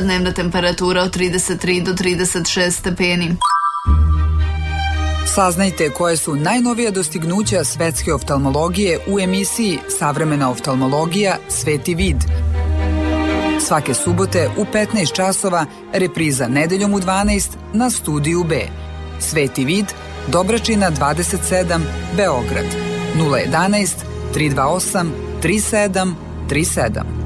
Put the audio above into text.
Dnevna temperatura od 33 do 36 stepeni. Saznajte koje su najnovija dostignuća svetske oftalmologije u emisiji Savremena oftalmologija – Sveti vid. Svake subote u 15 časova, repriza nedeljom u 12 na Studiju B. Sveti vid, Dobračina 27, Beograd. 011 328 3737.